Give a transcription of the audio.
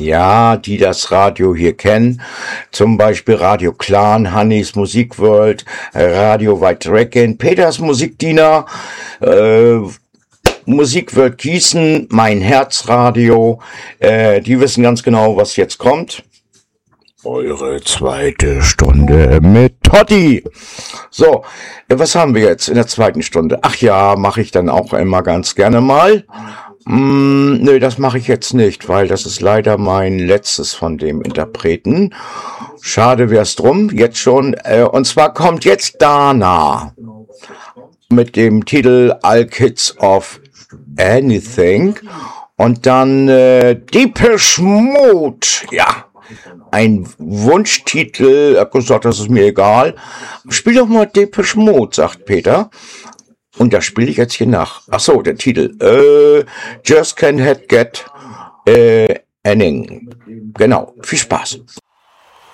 Ja, die das Radio hier kennen, zum Beispiel Radio Clan, Hannis Musikworld, Radio White Dragon, Peters Musikdiener, Musikworld Gießen, Mein Herzradio, die wissen ganz genau, was jetzt kommt. Eure zweite Stunde mit Totti. So, was haben wir jetzt in der zweiten Stunde? Ach ja, mache ich dann auch immer ganz gerne mal. Nö, das mache ich jetzt nicht, weil das ist leider mein letztes von dem Interpreten. Schade wär's drum, jetzt schon. Und zwar kommt jetzt Dana mit dem Titel All Kids of Anything und dann Depeche Mode, ja. Ein Wunschtitel, er hat gesagt, das ist mir egal. Spiel doch mal Depeche Mode, sagt Peter. Und das spiele ich jetzt hier nach. Ach so, der Titel. Just Can't Get Anning. Genau, viel Spaß.